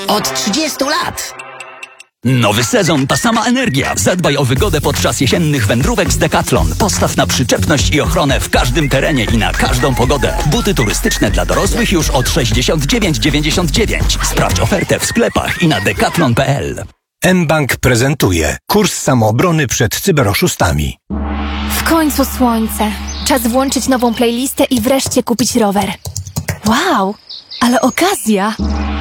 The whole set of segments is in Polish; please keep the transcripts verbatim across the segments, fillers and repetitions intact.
Od trzydziestu lat. Nowy sezon, ta sama energia. Zadbaj o wygodę podczas jesiennych wędrówek z Decathlon. Postaw na przyczepność i ochronę w każdym terenie i na każdą pogodę. Buty turystyczne dla dorosłych już od sześćdziesiąt dziewięć dziewięćdziesiąt dziewięć. Sprawdź ofertę w sklepach i na decathlon kropka p l. mBank prezentuje kurs samoobrony przed cyberoszustami. W końcu słońce. Czas włączyć nową playlistę i wreszcie kupić rower. Wow, ale okazja!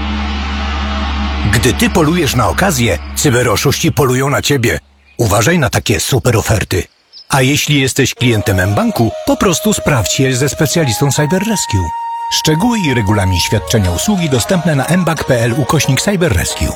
Gdy ty polujesz na okazję, cyberoszuści polują na ciebie. Uważaj na takie super oferty. A jeśli jesteś klientem mBanku, po prostu sprawdź je ze specjalistą CyberRescue. Szczegóły i regulamin świadczenia usługi dostępne na mbank kropka p l ukośnik CyberRescue.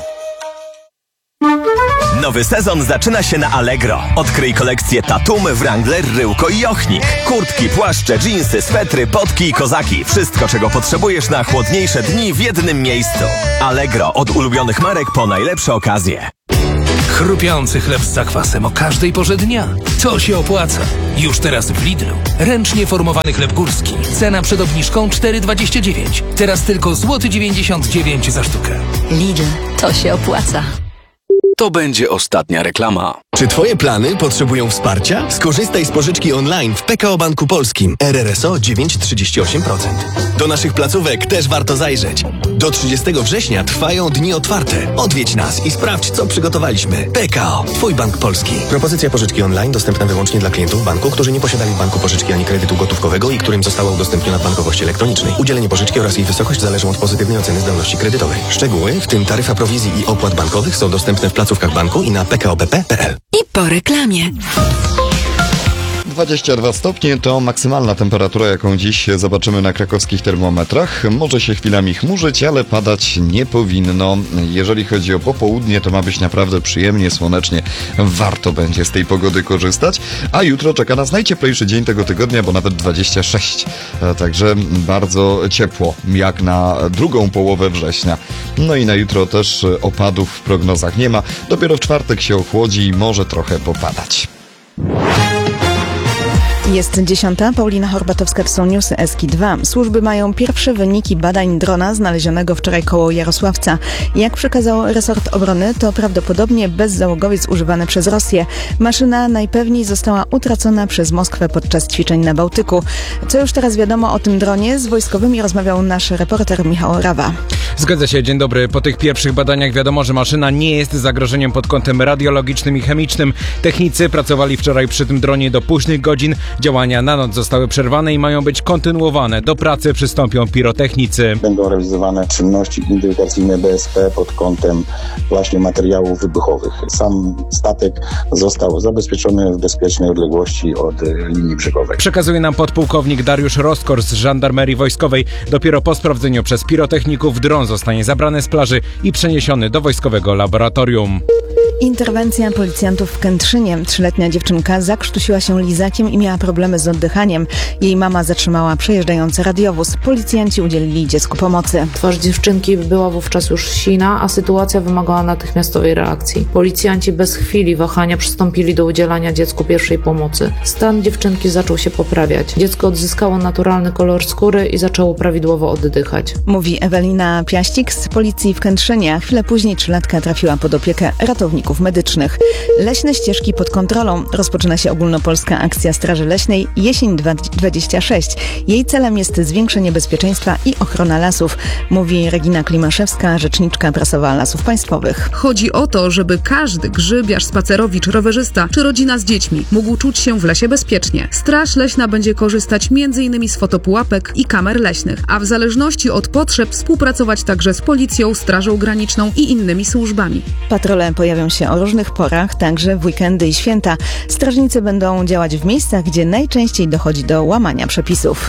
Nowy sezon zaczyna się na Allegro. Odkryj kolekcję Tatum, Wrangler, Ryłko i Ochnik. Kurtki, płaszcze, dżinsy, swetry, potki i kozaki. Wszystko, czego potrzebujesz na chłodniejsze dni w jednym miejscu. Allegro. Od ulubionych marek po najlepsze okazje. Chrupiący chleb z zakwasem o każdej porze dnia. To się opłaca. Już teraz w Lidlu. Ręcznie formowany chleb górski. Cena przed obniżką cztery dwadzieścia dziewięć. Teraz tylko złoty dziewięćdziesiąt dziewięć za sztukę. Lidl, to się opłaca. To będzie ostatnia reklama. Czy twoje plany potrzebują wsparcia? Skorzystaj z pożyczki online w P K O Banku Polskim. R R S O dziewięć przecinek trzydzieści osiem procent. Do naszych placówek też warto zajrzeć. Do trzydziestego września trwają dni otwarte. Odwiedź nas i sprawdź, co przygotowaliśmy. P K O. Twój bank polski. Propozycja pożyczki online dostępna wyłącznie dla klientów banku, którzy nie posiadali w banku pożyczki ani kredytu gotówkowego i którym została udostępniona w bankowości elektronicznej. Udzielenie pożyczki oraz jej wysokość zależą od pozytywnej oceny zdolności kredytowej. Szczegóły, w tym taryfa prowizji i opłat bankowych, są dostępne w placówkach banku i na p k o b p kropka p l. I po reklamie. dwadzieścia dwa stopnie to maksymalna temperatura, jaką dziś zobaczymy na krakowskich termometrach. Może się chwilami chmurzyć, ale padać nie powinno. Jeżeli chodzi o popołudnie, to ma być naprawdę przyjemnie, słonecznie. Warto będzie z tej pogody korzystać. A jutro czeka nas najcieplejszy dzień tego tygodnia, bo nawet dwadzieścia sześć. Także bardzo ciepło, jak na drugą połowę września. No i na jutro też opadów w prognozach nie ma. Dopiero w czwartek się ochłodzi i może trochę popadać. Jest dziesiąta. Paulina Horbatowska, to są newsy Eski dwa. Służby mają pierwsze wyniki badań drona znalezionego wczoraj koło Jarosławca. Jak przekazał resort obrony, to prawdopodobnie bezzałogowiec używany przez Rosję. Maszyna najpewniej została utracona przez Moskwę podczas ćwiczeń na Bałtyku. Co już teraz wiadomo o tym dronie? Z wojskowymi rozmawiał nasz reporter Michał Rawa. Zgadza się, dzień dobry. Po tych pierwszych badaniach wiadomo, że maszyna nie jest zagrożeniem pod kątem radiologicznym i chemicznym. Technicy pracowali wczoraj przy tym dronie do późnych godzin. Działania na noc zostały przerwane i mają być kontynuowane. Do pracy przystąpią pirotechnicy. Będą realizowane czynności identyfikacyjne B S P pod kątem właśnie materiałów wybuchowych. Sam statek został zabezpieczony w bezpiecznej odległości od linii brzegowej. Przekazuje nam podpułkownik Dariusz Roskor z Żandarmerii Wojskowej. Dopiero po sprawdzeniu przez pirotechników dron zostanie zabrany z plaży i przeniesiony do wojskowego laboratorium. Interwencja policjantów w Kętrzynie. Trzyletnia dziewczynka zakrztusiła się lizakiem i miała problemy z oddychaniem. Jej mama zatrzymała przejeżdżający radiowóz. Policjanci udzielili dziecku pomocy. Twarz dziewczynki była wówczas już sina, a sytuacja wymagała natychmiastowej reakcji. Policjanci bez chwili wahania przystąpili do udzielania dziecku pierwszej pomocy. Stan dziewczynki zaczął się poprawiać. Dziecko odzyskało naturalny kolor skóry i zaczęło prawidłowo oddychać. Mówi Ewelina Piaścik z policji w Kętrzynie. Chwilę później trzylatka trafiła pod opiekę ratowników medycznych. Leśne ścieżki pod kontrolą. Rozpoczyna się ogólnopolska akcja Straży Leśnej Jesień dwadzieścia sześć. Jej celem jest zwiększenie bezpieczeństwa i ochrona lasów, mówi Regina Klimaszewska, rzeczniczka prasowa Lasów Państwowych. Chodzi o to, żeby każdy grzybiarz, spacerowicz, rowerzysta czy rodzina z dziećmi mógł czuć się w lesie bezpiecznie. Straż Leśna będzie korzystać między innymi z fotopułapek i kamer leśnych, a w zależności od potrzeb współpracować także z policją, Strażą Graniczną i innymi służbami. Patrole pojawią się o różnych porach, także w weekendy i święta. Strażnicy będą działać w miejscach, gdzie najczęściej dochodzi do łamania przepisów.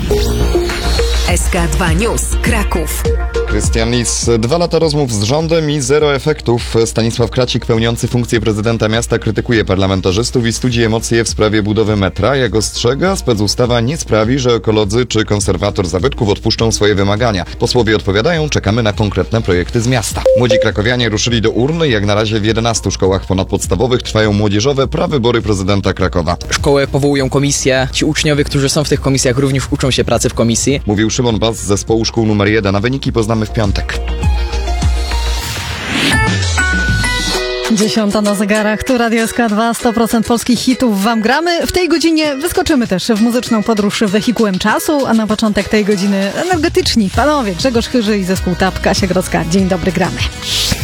S K dwa News, Kraków. Krystian Lis. Dwa lata rozmów z rządem i zero efektów. Stanisław Kracik, pełniący funkcję prezydenta miasta, krytykuje parlamentarzystów i studzi emocje w sprawie budowy metra. Jak ostrzega, specustawa nie sprawi, że ekolodzy czy konserwator zabytków odpuszczą swoje wymagania. Posłowie odpowiadają, czekamy na konkretne projekty z miasta. Młodzi krakowianie ruszyli do urny. Jak na razie w jedenastu szkołach ponadpodstawowych trwają młodzieżowe prawybory prezydenta Krakowa. Szkoły powołują komisje. Ci uczniowie, którzy są w tych komisjach, również uczą się pracy w komisji. Mówił Szymon Bas z zespołu szkół numer jeden, a wyniki poznamy w piątek. Dziesiąta na zegarach, tu Radio S K dwa, sto procent polskich hitów wam gramy. W tej godzinie wyskoczymy też w muzyczną podróż wehikułem czasu, a na początek tej godziny energetyczni panowie Grzegorz Chyży i zespół Tap, Kasia Grodzka. Dzień dobry, gramy.